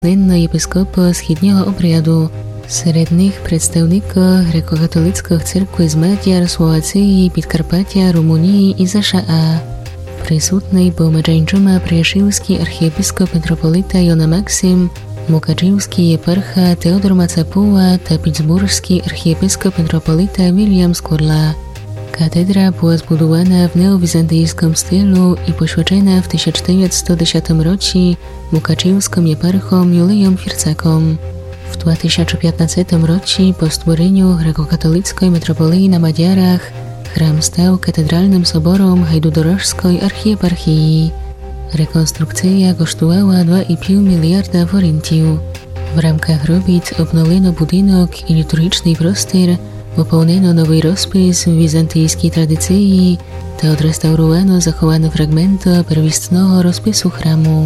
єпископа східнього обряду. Серед них представники Греко-католицької церкви з Мадяр, Словації, Підкарпаття, Румунії і США. Присутний був Меджанчума Пряшівський архієпископ митрополита Йона Максим, Мукачівський єпарха Теодор Мацапула та Пітсбурзький архієпископ митрополита Вільям Скорла. Катедра була збудована в неовізантійському стилу і посвячена в 1910 році Мукачівським єпархом Юлієм Фірцаком. В 2015 році по створенню Греко-католицької митрополії на Мадярах храм став катедральним собором Гайдудорожської архієпархії. Реконструкція коштувала 2,5 мільярда форинтів. В рамках робіт обновлено будинок і літургічний простір, поповнено новий розпис в візантійській традиції та odреставровано заховано фрагменти первісного розпису храму.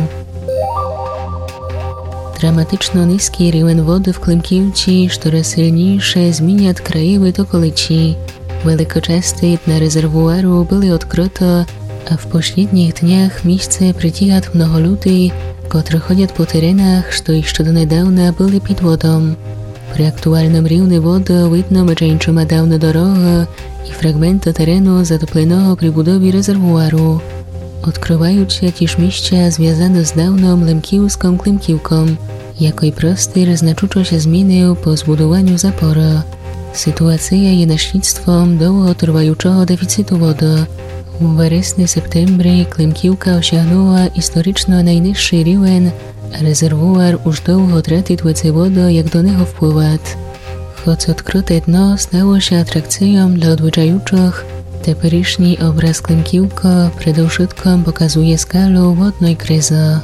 Драматично низький рівень води в Климківці щораз сильніше змінять краєвид околиці. Великочасті дна резервуару були відкрито, а в останніх днях місце притягать много людей, котрі ходять по теренах, що ще донедавна були під водом. При актуальному рівні води видно Меджанчума давно дорога і фрагменти терену, затопленого при будові резервуару. Відкриваються ті ж місця, зв'язані з давним Лемківським Климківком, який простір значуче się змінив по збудуванню запору. Ситуація є наслідством довготриваючого дефіциту води. У вересні-септембрі Климківка осягнула історично найнижчий рівень, а резервуар уж довго тратить воду, як до нього впливати. Хоч відкрите дно сталося атракцією для odwiedzających, теперішній образ Климківка предовшитком показує скалу водної кризи.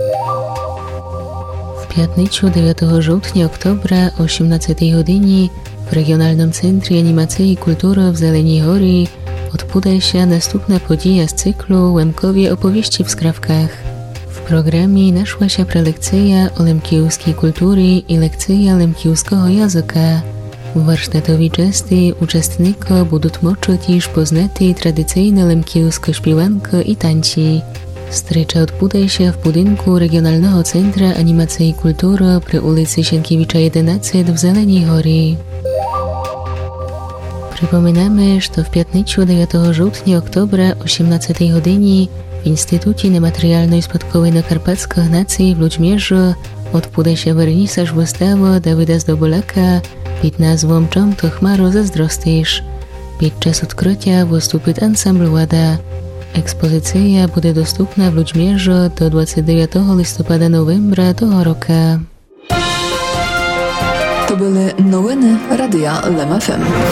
В п'ятницю 9 жовтня-октября о 18 годині в регіональному центрі анімації і культури в Зеленій Горі odbędzie się następna podія z cyklu Łemkowie opowieści w skrawkach. W programie naszła się prelekcja o lemkijskiej kulturze i lekcja lemkijskiego języka. W warsztatowej części uczestnicy będą moczyć już poznać tradycyjne lemkijskie śpiewanki i tańce. Strycza odbędzie się w budynku Regionalnego Centra Animacji i Kultury przy ulicy Sienkiewicza 11 w Zeleniej Горі. Przypominamy, że w piątniczu 9 żółtnia-oktobra o 18 godzinie w Instytucie Niematerialnej Spadkowej na Karpatskich Nacji w Ludźmierzu odbędzie się wernisaż wystawy Dawida Zdobolaka pod nazwą Czym to chmaro zazdrostisz. Podczas odkrycia wystąpi ansambl Łada. Ekspozycja będzie dostępna w Ludźmierzu do 29 listopada-novembra tego roku. To były nowiny Radia LEM FM.